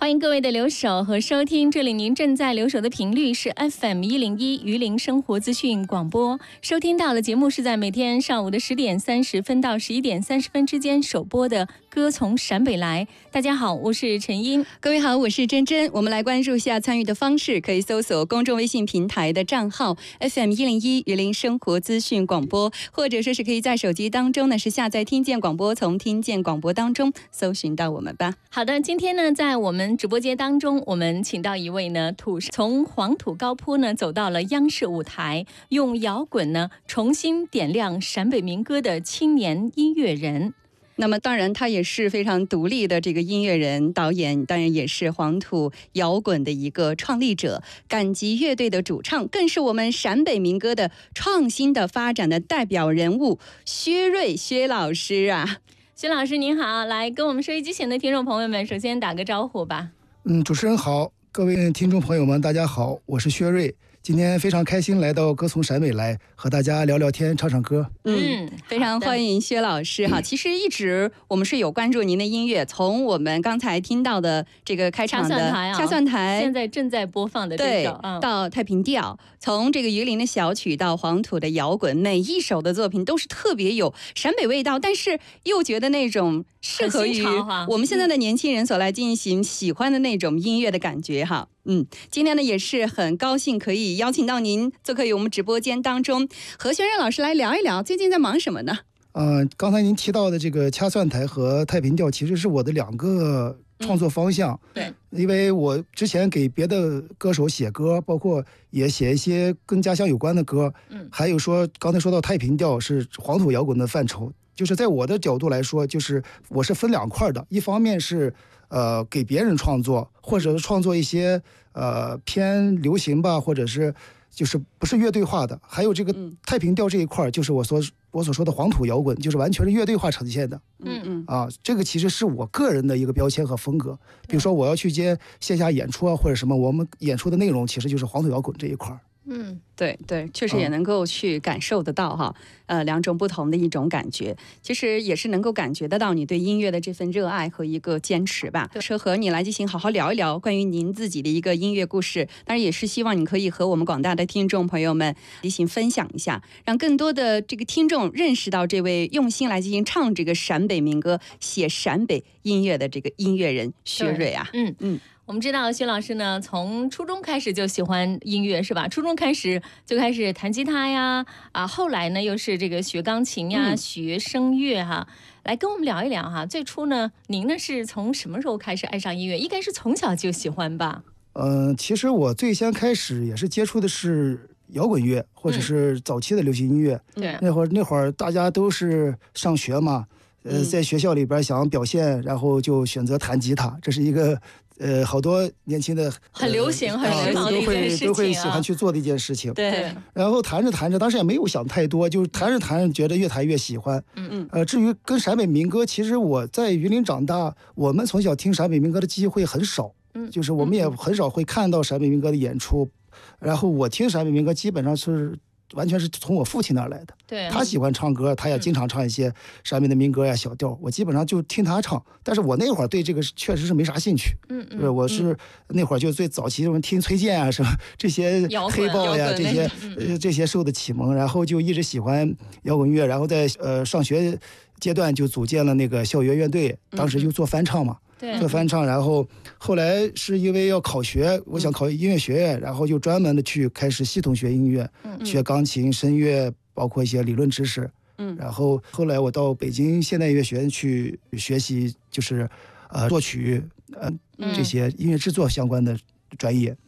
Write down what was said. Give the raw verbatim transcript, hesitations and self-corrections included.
欢迎各位的留守和收听，这里您正在留守的频率是 F M 一零一榆林生活资讯广播，收听到的节目是在每天上午的十点三十分到十一点三十分之间首播的歌从陕北来。大家好，我是陈英。 各位好，我是珍珍。我们来关注一下参与的方式，可以搜索公众微信平台的账号 F M 一零一榆林生活资讯广播，或者说是可以在手机当中呢是下载听见广播，从听见广播当中搜寻到我们吧。 好的，今天呢在我们直播间当中，我们请到一位呢土从黄土高坡呢走到了央视舞台，用摇滚呢重新点亮陕北民歌的青年音乐人。 那么当然他也是非常独立的这个音乐人导演，当然也是黄土摇滚的一个创立者，赶集乐队的主唱，更是我们陕北民歌的创新的发展的代表人物薛瑞薛老师啊。 薛老师您好，来跟我们收音机前的听众朋友们首先打个招呼吧。 嗯，主持人好，各位听众朋友们大家好，我是薛瑞，今天非常开心来到歌从陕北来和大家聊聊天唱唱歌。 嗯，非常欢迎薛老师哈。其实一直我们是有关注您的音乐，从我们刚才听到的这个开场的掐算台、 啊、 现在正在播放的这首、 对、嗯、到太平调，从这个榆林的小曲到黄土的摇滚，每一首的作品都是特别有陕北味道，但是又觉得那种适合于我们现在的年轻人所来进行喜欢的那种音乐的感觉哈。嗯，今天呢也是很高兴可以邀请到您做客于我们直播间当中，和薛瑞老师来聊一聊最近在忙什么呢？ 呃，刚才您提到的这个掐算台和太平调其实是我的两个创作方向、 嗯、 对，因为我之前给别的歌手写歌，包括也写一些跟家乡有关的歌，嗯，还有说刚才说到太平调是黄土摇滚的范畴，就是在我的角度来说，就是我是分两块的，一方面是呃给别人创作，或者是创作一些呃偏流行吧，或者是就是不是乐队化的，还有这个太平调这一块，就是我所我所说的黄土摇滚，就是完全是乐队化呈现的。 嗯嗯啊，这个其实是我个人的一个标签和风格。比如说我要去接线下演出啊，或者什么，我们演出的内容其实就是黄土摇滚这一块。 嗯，对对，确实也能够去感受得到哈，呃，两种不同的一种感觉，其实也是能够感觉得到你对音乐的这份热爱和一个坚持吧。是和你来进行好好聊一聊关于您自己的一个音乐故事，当然也是希望你可以和我们广大的听众朋友们进行分享一下，让更多的这个听众认识到这位用心来进行唱这个陕北民歌、写陕北音乐的这个音乐人薛瑞啊。 嗯嗯。我们知道薛老师呢，从初中开始就喜欢音乐，是吧？初中开始就开始弹吉他呀，啊，后来呢又是这个学钢琴呀，嗯、学声乐哈。来跟我们聊一聊哈。最初呢，您呢是从什么时候开始爱上音乐？应该是从小就喜欢吧？ 嗯、呃，其实我最先开始也是接触的是摇滚乐，或者是早期的流行音乐。 对、嗯， 那会儿那会儿大家都是上学嘛，呃，在学校里边想表现，然后就选择弹吉他，这是一个。呃，好多年轻的很流行、呃、很时髦的一件事情、啊、 都会都会喜欢去做的一件事情。 对。 然后弹着弹着，当时也没有想太多，就是弹着弹着，觉得越弹越喜欢。 嗯嗯。 呃，至于跟陕北民歌，其实我在榆林长大，我们从小听陕北民歌的机会很少。 嗯。 就是我们也很少会看到陕北民歌的演出，嗯、然后我听陕北民歌基本上是。完全是从我父亲那儿来的， 对， 他喜欢唱歌，他也经常唱一些陕北的民歌呀、小调，我基本上就听他唱。但是我那会儿对这个确实是没啥兴趣， 嗯嗯， 我是那会儿就最早期什么听崔健啊什么这些黑豹呀这些呃这些受的启蒙，然后就一直喜欢摇滚乐，然后在呃上学阶段就组建了那个校园乐队，当时就做翻唱嘛。 对， 做翻唱，然后后来是因为要考学，我想考音乐学院，然后就专门的去开始系统学音乐， 嗯、 学钢琴、声乐，包括一些理论知识。 嗯， 然后后来我到北京现代音乐学院去学习，就是呃作曲呃、嗯、这些音乐制作相关的专业。